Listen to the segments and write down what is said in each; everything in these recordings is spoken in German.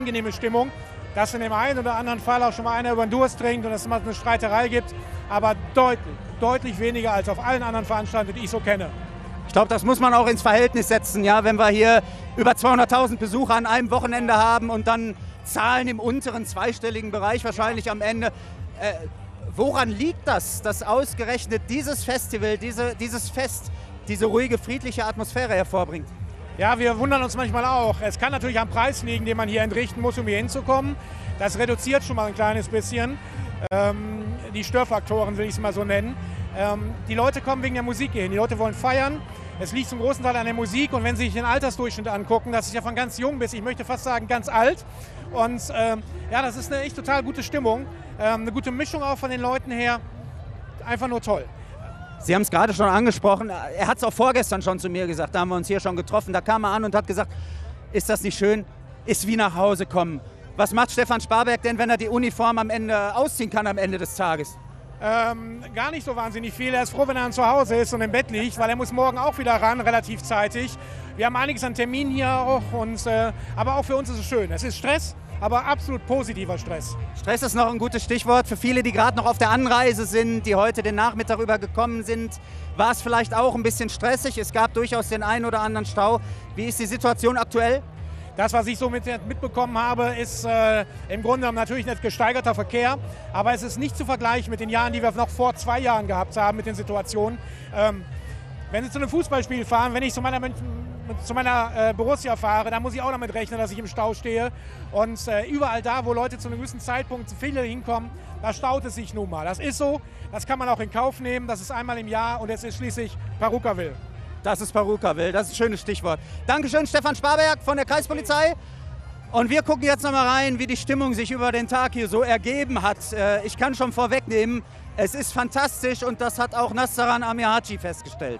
angenehme Stimmung, dass in dem einen oder anderen Fall auch schon mal einer über den Durst trinkt und es mal eine Streiterei gibt, aber deutlich weniger als auf allen anderen Veranstaltungen, die ich so kenne. Ich glaube, das muss man auch ins Verhältnis setzen, ja, wenn wir hier über 200.000 Besucher an einem Wochenende haben und dann Zahlen im unteren zweistelligen Bereich wahrscheinlich am Ende. Woran liegt das, dass ausgerechnet dieses Festival, dieses Fest, diese ruhige, friedliche Atmosphäre hervorbringt? Ja, wir wundern uns manchmal auch. Es kann natürlich am Preis liegen, den man hier entrichten muss, um hier hinzukommen. Das reduziert schon mal ein kleines bisschen die Störfaktoren, will ich es mal so nennen. Die Leute kommen wegen der Musik hierhin, die Leute wollen feiern. Es liegt zum großen Teil an der Musik und wenn Sie sich den Altersdurchschnitt angucken, das ist ja von ganz jung bis, ich möchte fast sagen, ganz alt. Und ja, das ist eine echt total gute Stimmung, eine gute Mischung auch von den Leuten her, einfach nur toll. Sie haben es gerade schon angesprochen, er hat es auch vorgestern schon zu mir gesagt, da haben wir uns hier schon getroffen, da kam er an und hat gesagt, ist das nicht schön, ist wie nach Hause kommen. Was macht Stefan Sparberg denn, wenn er die Uniform am Ende ausziehen kann am Ende des Tages? Gar nicht so wahnsinnig viel. Er ist froh, wenn er dann zu Hause ist und im Bett liegt, weil er muss morgen auch wieder ran, relativ zeitig. Wir haben einiges an Terminen hier auch, aber auch für uns ist es schön. Es ist Stress, aber absolut positiver Stress. Stress ist noch ein gutes Stichwort. Für viele, die gerade noch auf der Anreise sind, die heute den Nachmittag über gekommen sind, war es vielleicht auch ein bisschen stressig. Es gab durchaus den einen oder anderen Stau. Wie ist die Situation aktuell? Das, was ich so mitbekommen habe, ist im Grunde genommen natürlich nicht gesteigerter Verkehr, aber es ist nicht zu vergleichen mit den Jahren, die wir noch vor 2 Jahren gehabt haben, mit den Situationen. Wenn Sie zu einem Fußballspiel fahren, wenn ich zu meiner Borussia fahre, dann muss ich auch damit rechnen, dass ich im Stau stehe. Und überall da, wo Leute zu einem gewissen Zeitpunkt viele hinkommen, da staut es sich nun mal. Das ist so, das kann man auch in Kauf nehmen, das ist einmal im Jahr und es ist schließlich Perukaville. Das ist Perukaville, das ist ein schönes Stichwort. Dankeschön, Stefan Sparberg von der Kreispolizei. Und wir gucken jetzt noch mal rein, wie die Stimmung sich über den Tag hier so ergeben hat. Ich kann schon vorwegnehmen, es ist fantastisch und das hat auch Nassaran Amihaci festgestellt.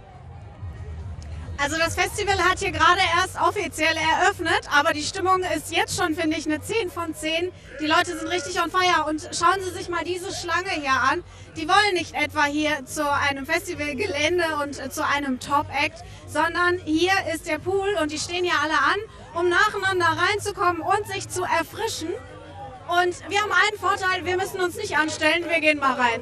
Also das Festival hat hier gerade erst offiziell eröffnet, aber die Stimmung ist jetzt schon, finde ich, eine 10 von 10. Die Leute sind richtig on fire und schauen Sie sich mal diese Schlange hier an. Die wollen nicht etwa hier zu einem Festivalgelände und zu einem Top-Act, sondern hier ist der Pool und die stehen hier alle an, um nacheinander reinzukommen und sich zu erfrischen. Und wir haben einen Vorteil, wir müssen uns nicht anstellen, wir gehen mal rein.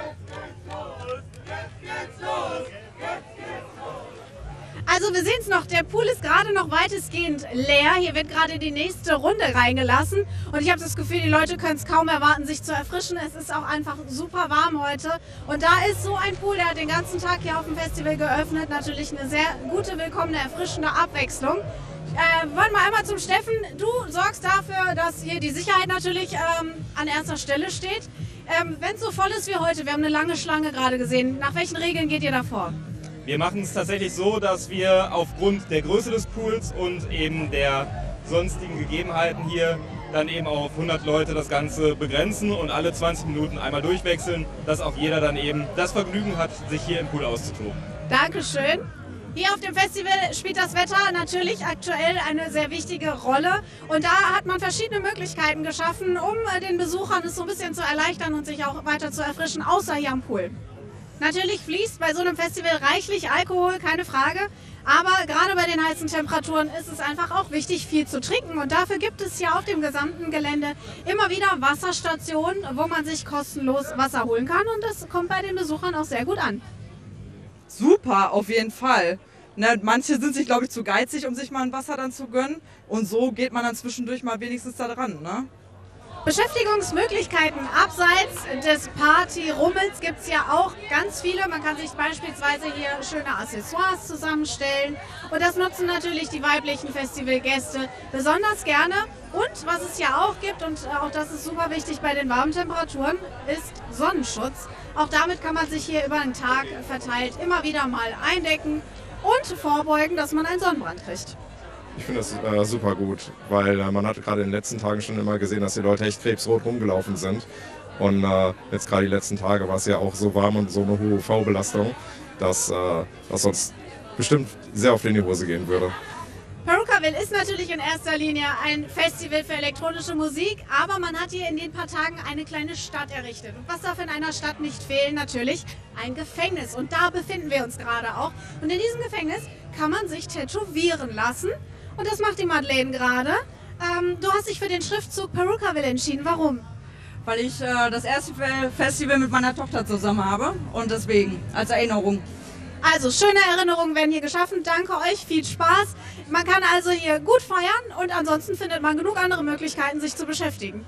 Also wir sehen es noch, der Pool ist gerade noch weitestgehend leer. Hier wird gerade die nächste Runde reingelassen. Und ich habe das Gefühl, die Leute können es kaum erwarten, sich zu erfrischen. Es ist auch einfach super warm heute. Und da ist so ein Pool, der hat den ganzen Tag hier auf dem Festival geöffnet. Natürlich eine sehr gute, willkommene, erfrischende Abwechslung. Wollen wir einmal zum Steffen. Du sorgst dafür, dass hier die Sicherheit natürlich an erster Stelle steht. Wenn es so voll ist wie heute, wir haben eine lange Schlange gerade gesehen. Nach welchen Regeln geht ihr da vor? Wir machen es tatsächlich so, dass wir aufgrund der Größe des Pools und eben der sonstigen Gegebenheiten hier dann eben auf 100 Leute das Ganze begrenzen und alle 20 Minuten einmal durchwechseln, dass auch jeder dann eben das Vergnügen hat, sich hier im Pool auszutoben. Dankeschön. Hier auf dem Festival spielt das Wetter natürlich aktuell eine sehr wichtige Rolle und da hat man verschiedene Möglichkeiten geschaffen, um den Besuchern es so ein bisschen zu erleichtern und sich auch weiter zu erfrischen, außer hier am Pool. Natürlich fließt bei so einem Festival reichlich Alkohol, keine Frage. Aber gerade bei den heißen Temperaturen ist es einfach auch wichtig, viel zu trinken. Und dafür gibt es hier auf dem gesamten Gelände immer wieder Wasserstationen, wo man sich kostenlos Wasser holen kann. Und das kommt bei den Besuchern auch sehr gut an. Super, auf jeden Fall. Ne, manche sind sich, glaube ich, zu geizig, um sich mal ein Wasser dann zu gönnen. Und so geht man dann zwischendurch mal wenigstens da dran, ne? Beschäftigungsmöglichkeiten abseits des Party-Rummels gibt es ja auch ganz viele. Man kann sich beispielsweise hier schöne Accessoires zusammenstellen. Und das nutzen natürlich die weiblichen Festivalgäste besonders gerne. Und was es ja auch gibt, und auch das ist super wichtig bei den warmen Temperaturen, ist Sonnenschutz. Auch damit kann man sich hier über den Tag verteilt immer wieder mal eindecken und vorbeugen, dass man einen Sonnenbrand kriegt. Ich finde das super gut, weil man hat gerade in den letzten Tagen schon immer gesehen, dass die Leute echt krebsrot rumgelaufen sind. Und jetzt gerade die letzten Tage war es ja auch so warm und so eine hohe UV-Belastung, dass uns bestimmt sehr auf die Hose gehen würde. Perukaville ist natürlich in erster Linie ein Festival für elektronische Musik, aber man hat hier in den paar Tagen eine kleine Stadt errichtet. Und was darf in einer Stadt nicht fehlen? Natürlich ein Gefängnis. Und da befinden wir uns gerade auch. Und in diesem Gefängnis kann man sich tätowieren lassen. Und das macht die Madeleine gerade. Du hast dich für den Schriftzug Perukaville entschieden. Warum? Weil ich das erste Festival mit meiner Tochter zusammen habe und deswegen, als Erinnerung. Also, schöne Erinnerungen werden hier geschaffen. Danke euch, viel Spaß. Man kann also hier gut feiern und ansonsten findet man genug andere Möglichkeiten, sich zu beschäftigen.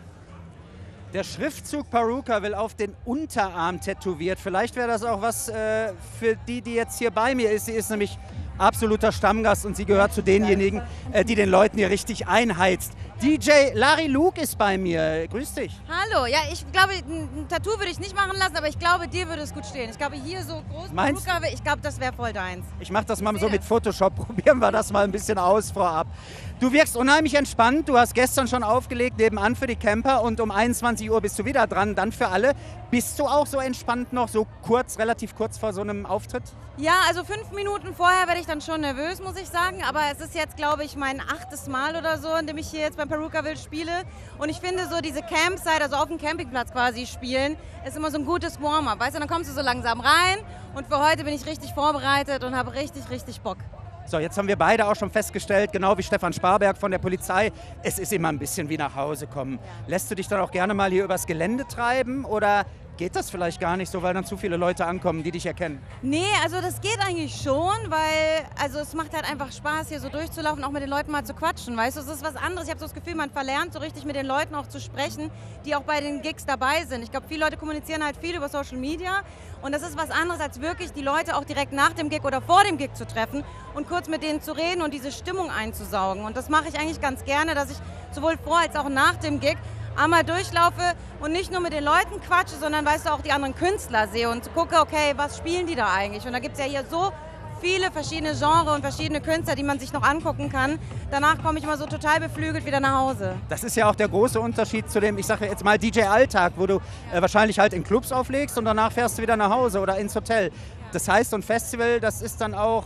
Der Schriftzug Perukaville auf den Unterarm tätowiert. Vielleicht wäre das auch was für die jetzt hier bei mir ist. Sie ist nämlich absoluter Stammgast und sie gehört zu denjenigen, die den Leuten hier richtig einheizt. DJ Larry Luke ist bei mir. Grüß dich. Hallo, ja, ich glaube, ein Tattoo würde ich nicht machen lassen, aber ich glaube, dir würde es gut stehen. Ich glaube, hier so groß, Perukaville, ich glaube, das wäre voll deins. Ich mache das mal so mit Photoshop. Probieren wir das mal ein bisschen aus vorab. Du wirkst unheimlich entspannt. Du hast gestern schon aufgelegt, nebenan für die Camper und um 21 Uhr bist du wieder dran, dann für alle. Bist du auch so entspannt noch, so kurz, relativ kurz vor so einem Auftritt? Ja, also 5 Minuten vorher werde ich dann schon nervös, muss ich sagen. Aber es ist jetzt, glaube ich, mein 8. Mal oder so, in dem ich hier jetzt beim Perukaville spiele. Und ich finde so diese Campsite, also auf dem Campingplatz quasi spielen, ist immer so ein gutes Warm-up. Weißt du, dann kommst du so langsam rein und für heute bin ich richtig vorbereitet und habe richtig, richtig Bock. So, jetzt haben wir beide auch schon festgestellt, genau wie Stefan Sparberg von der Polizei, es ist immer ein bisschen wie nach Hause kommen. Lässt du dich dann auch gerne mal hier übers Gelände treiben oder geht das vielleicht gar nicht so, weil dann zu viele Leute ankommen, die dich erkennen? Nee, also das geht eigentlich schon, weil also es macht halt einfach Spaß, hier so durchzulaufen, auch mit den Leuten mal zu quatschen, weißt du, es ist was anderes. Ich habe so das Gefühl, man verlernt so richtig mit den Leuten auch zu sprechen, die auch bei den Gigs dabei sind. Ich glaube, viele Leute kommunizieren halt viel über Social Media und das ist was anderes, als wirklich die Leute auch direkt nach dem Gig oder vor dem Gig zu treffen und kurz mit denen zu reden und diese Stimmung einzusaugen. Und das mache ich eigentlich ganz gerne, dass ich sowohl vor als auch nach dem Gig einmal durchlaufe und nicht nur mit den Leuten quatsche, sondern weißt du, auch die anderen Künstler sehe und gucke, okay, was spielen die da eigentlich? Und da gibt es ja hier so viele verschiedene Genres und verschiedene Künstler, die man sich noch angucken kann. Danach komme ich immer so total beflügelt wieder nach Hause. Das ist ja auch der große Unterschied zu dem, ich sage jetzt mal DJ-Alltag, wo du wahrscheinlich halt in Clubs auflegst und danach fährst du wieder nach Hause oder ins Hotel. Das heißt, so ein Festival, das ist dann auch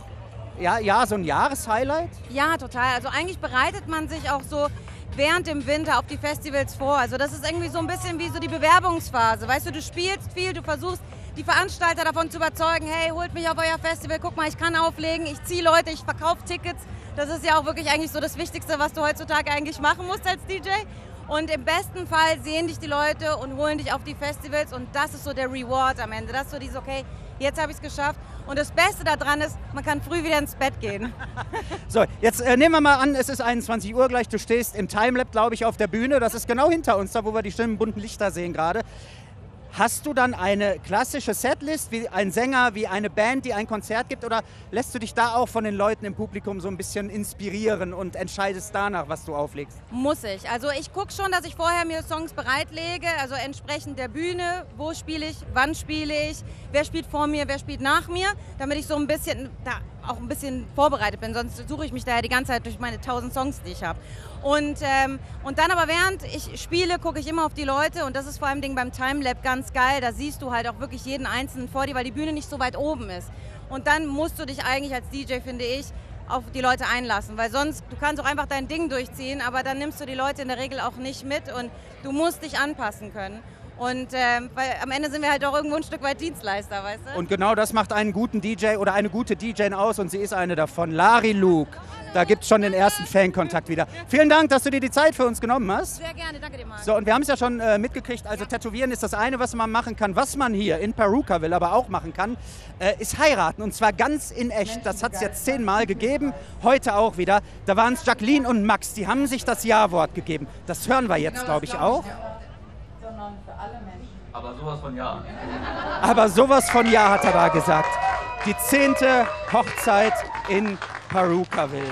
ja, so ein Jahreshighlight? Ja, total. Also eigentlich bereitet man sich auch so während dem Winter auf die Festivals vor. Also das ist irgendwie so ein bisschen wie so die Bewerbungsphase. Weißt du, du spielst viel, du versuchst die Veranstalter davon zu überzeugen, hey, holt mich auf euer Festival, guck mal, ich kann auflegen, ich ziehe Leute, ich verkaufe Tickets. Das ist ja auch wirklich eigentlich so das Wichtigste, was du heutzutage eigentlich machen musst als DJ. Und im besten Fall sehen dich die Leute und holen dich auf die Festivals und das ist so der Reward am Ende. Das ist so dieses, okay, jetzt habe ich es geschafft. Und das Beste daran ist, man kann früh wieder ins Bett gehen. So, jetzt nehmen wir mal an, es ist 21 Uhr gleich, du stehst im Timelap, glaube ich, auf der Bühne. Das ist genau hinter uns, da wo wir die schönen bunten Lichter sehen gerade. Hast du dann eine klassische Setlist, wie ein Sänger, wie eine Band, die ein Konzert gibt? Oder lässt du dich da auch von den Leuten im Publikum so ein bisschen inspirieren und entscheidest danach, was du auflegst? Muss ich. Also ich gucke schon, dass ich vorher mir Songs bereitlege, also entsprechend der Bühne, wo spiele ich, wann spiele ich, wer spielt vor mir, wer spielt nach mir, damit ich so ein bisschen da auch ein bisschen vorbereitet bin, sonst suche ich mich da ja die ganze Zeit durch meine 1000 Songs, die ich habe. Und dann aber während ich spiele, gucke ich immer auf die Leute und das ist vor allem beim Timelap ganz geil, da siehst du halt auch wirklich jeden Einzelnen vor dir, weil die Bühne nicht so weit oben ist. Und dann musst du dich eigentlich als DJ, finde ich, auf die Leute einlassen, weil sonst, du kannst auch einfach dein Ding durchziehen, aber dann nimmst du die Leute in der Regel auch nicht mit und du musst dich anpassen können. Und weil am Ende sind wir halt auch irgendwo ein Stück weit Dienstleister, weißt du? Und genau das macht einen guten DJ oder eine gute DJ aus und sie ist eine davon, Larry Luke. Da gibt es schon den ersten Fankontakt wieder. Vielen Dank, dass du dir die Zeit für uns genommen hast. Sehr gerne, danke dir, Marc. So, und wir haben es ja schon mitgekriegt, also Tätowieren ist das eine, was man machen kann. Was man hier in Perukaville aber auch machen kann, ist heiraten. Und zwar ganz in echt. Das hat es jetzt 10-mal gegeben, heute auch wieder. Da waren es Jacqueline und Max, die haben sich das Ja-Wort gegeben. Das hören wir jetzt, glaube ich, auch. Sondern für alle Menschen. Aber sowas von ja. Aber sowas von ja, hat er da gesagt. Die 10. Hochzeit in Perukaville.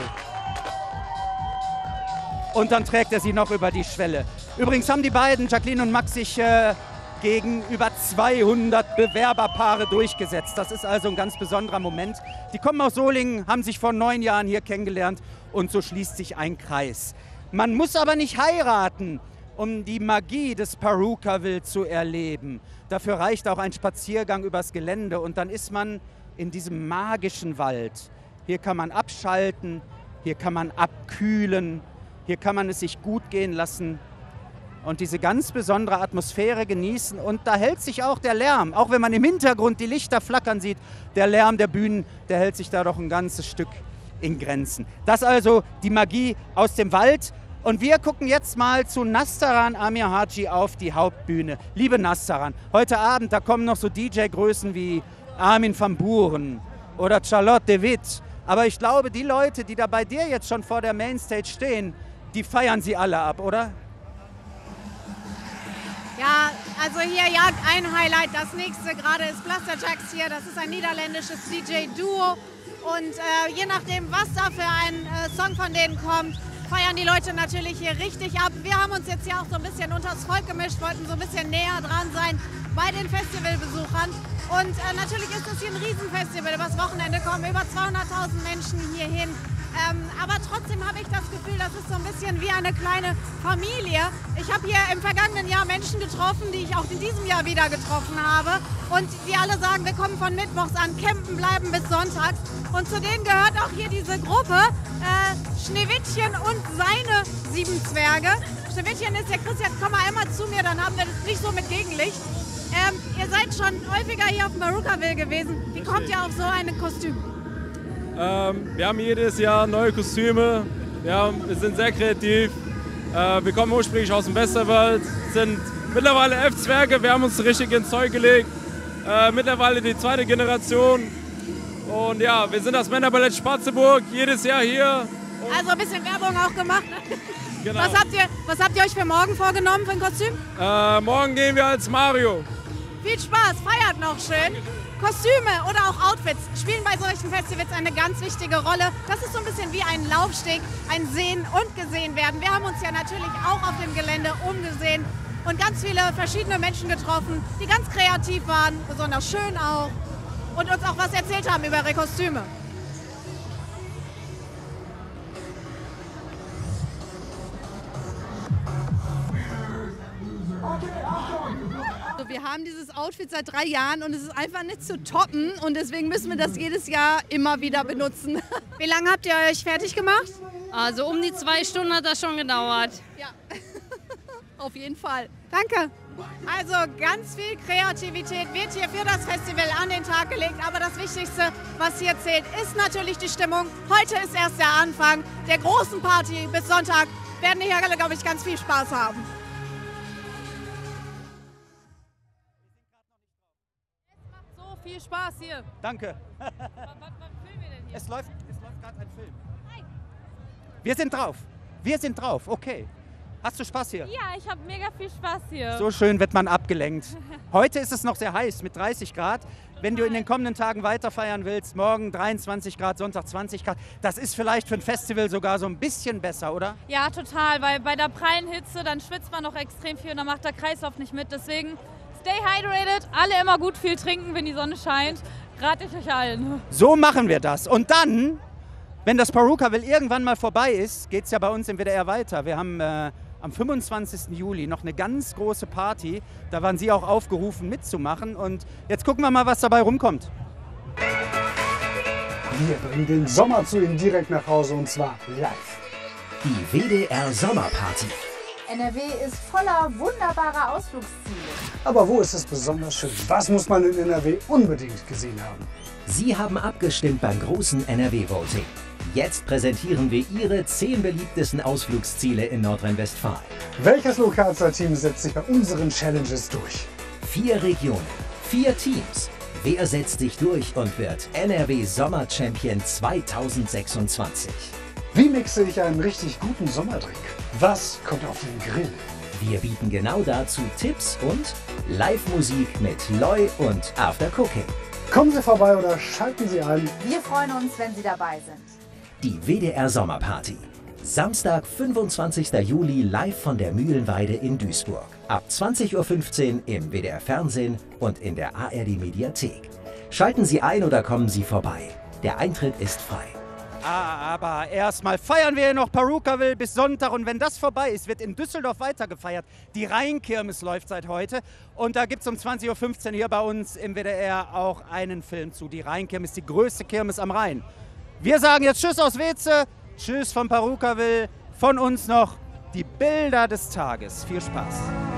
Und dann trägt er sie noch über die Schwelle. Übrigens haben die beiden, Jacqueline und Max, sich gegen über 200 Bewerberpaare durchgesetzt. Das ist also ein ganz besonderer Moment. Die kommen aus Solingen, haben sich vor 9 Jahren hier kennengelernt und so schließt sich ein Kreis. Man muss aber nicht heiraten, um die Magie des Perukaville zu erleben. Dafür reicht auch ein Spaziergang übers Gelände und dann ist man in diesem magischen Wald. Hier kann man abschalten, hier kann man abkühlen, hier kann man es sich gut gehen lassen und diese ganz besondere Atmosphäre genießen. Und da hält sich auch der Lärm, auch wenn man im Hintergrund die Lichter flackern sieht, der Lärm der Bühnen, der hält sich da doch ein ganzes Stück in Grenzen. Das also die Magie aus dem Wald. Und wir gucken jetzt mal zu Nastaran Amirhaci auf die Hauptbühne. Liebe Nastaran, heute Abend, da kommen noch so DJ-Größen wie Armin van Buuren oder Charlotte de Witt. Aber ich glaube, die Leute, die da bei dir jetzt schon vor der Mainstage stehen, die feiern sie alle ab, oder? Ja, also hier jagt ein Highlight. Das nächste gerade ist Blasterjaxx hier. Das ist ein niederländisches DJ-Duo. Und je nachdem, was da für ein Song von denen kommt, feiern die Leute natürlich hier richtig ab. Wir haben uns jetzt hier auch so ein bisschen unters Volk gemischt, wollten so ein bisschen näher dran sein bei den Festivalbesuchern. Und natürlich ist das hier ein Riesenfestival. Übers Wochenende kommen über 200.000 Menschen hier hin. Aber trotzdem habe ich das Gefühl, das ist so ein bisschen wie eine kleine Familie. Ich habe hier im vergangenen Jahr Menschen getroffen, die ich auch in diesem Jahr wieder getroffen habe. Und die alle sagen, wir kommen von Mittwochs an, campen bleiben bis Sonntags. Und zu denen gehört auch hier diese Gruppe Schneewittchen und seine 7 Zwerge. Schneewittchen ist der Christian, komm mal einmal zu mir, dann haben wir das nicht so mit Gegenlicht. Ihr seid schon häufiger hier auf Barookaville gewesen. Wie kommt ihr auf so ein Kostüm? Wir haben jedes Jahr neue Kostüme. Wir sind sehr kreativ. Wir kommen ursprünglich aus dem Westerwald, sind mittlerweile 11 Zwerge. Wir haben uns richtig ins Zeug gelegt. Mittlerweile die 2. Generation. Und ja, wir sind das Männerballett Sparzeburg, jedes Jahr hier. Also ein bisschen Werbung auch gemacht. Genau. Was habt ihr euch für morgen vorgenommen für ein Kostüm? Morgen gehen wir als Mario. Viel Spaß, feiert noch schön. Kostüme oder auch Outfits spielen bei solchen Festivals eine ganz wichtige Rolle. Das ist so ein bisschen wie ein Laufsteg, ein Sehen und Gesehen werden. Wir haben uns ja natürlich auch auf dem Gelände umgesehen und ganz viele verschiedene Menschen getroffen, die ganz kreativ waren, besonders schön auch, und uns auch was erzählt haben über ihre Kostüme. Wir haben dieses Outfit seit 3 Jahren und es ist einfach nicht zu toppen und deswegen müssen wir das jedes Jahr immer wieder benutzen. Wie lange habt ihr euch fertig gemacht? Also um die 2 Stunden hat das schon gedauert. Ja, auf jeden Fall. Danke. Also ganz viel Kreativität wird hier für das Festival an den Tag gelegt, aber das Wichtigste, was hier zählt, ist natürlich die Stimmung. Heute ist erst der Anfang der großen Party. Bis Sonntag werden die hier alle, glaube ich, ganz viel Spaß haben. Viel Spaß hier. Danke. Was filmen wir denn hier? Es läuft gerade ein Film. Hi. Wir sind drauf, okay. Hast du Spaß hier? Ja, ich habe mega viel Spaß hier. So schön wird man abgelenkt. Heute ist es noch sehr heiß mit 30 Grad. Wenn du in den kommenden Tagen weiter feiern willst, morgen 23 Grad, Sonntag 20 Grad, das ist vielleicht für ein Festival sogar so ein bisschen besser, oder? Ja, total, weil bei der prallen Hitze, dann schwitzt man noch extrem viel und dann macht der Kreislauf nicht mit. Deswegen stay hydrated, alle immer gut viel trinken, wenn die Sonne scheint. Rate ich euch allen. So machen wir das. Und dann, wenn das Barookaville irgendwann mal vorbei ist, geht es ja bei uns im WDR weiter. Wir haben am 25. Juli noch eine ganz große Party. Da waren Sie auch aufgerufen mitzumachen. Und jetzt gucken wir mal, was dabei rumkommt. Wir bringen den Sommer zu Ihnen direkt nach Hause und zwar live. Die WDR Sommerparty. NRW ist voller wunderbarer Ausflugsziele. Aber wo ist es besonders schön? Was muss man in NRW unbedingt gesehen haben? Sie haben abgestimmt beim großen NRW-Voting. Jetzt präsentieren wir Ihre 10 beliebtesten Ausflugsziele in Nordrhein-Westfalen. Welches Lokalteam setzt sich bei unseren Challenges durch? 4 Regionen, 4 Teams. Wer setzt sich durch und wird NRW Sommer-Champion 2026? Wie mixe ich einen richtig guten Sommerdrink? Was kommt auf den Grill? Wir bieten genau dazu Tipps und Live-Musik mit Loi und After Cooking. Kommen Sie vorbei oder schalten Sie ein. Wir freuen uns, wenn Sie dabei sind. Die WDR Sommerparty. Samstag, 25. Juli live von der Mühlenweide in Duisburg. Ab 20:15 Uhr im WDR Fernsehen und in der ARD Mediathek. Schalten Sie ein oder kommen Sie vorbei. Der Eintritt ist frei. Aber erstmal feiern wir noch Barookaville bis Sonntag und wenn das vorbei ist, wird in Düsseldorf weiter gefeiert. Die Rheinkirmes läuft seit heute und da gibt es um 20:15 Uhr hier bei uns im WDR auch einen Film zu. Die Rheinkirmes, die größte Kirmes am Rhein. Wir sagen jetzt Tschüss aus Weeze, Tschüss von Barookaville, von uns noch die Bilder des Tages. Viel Spaß.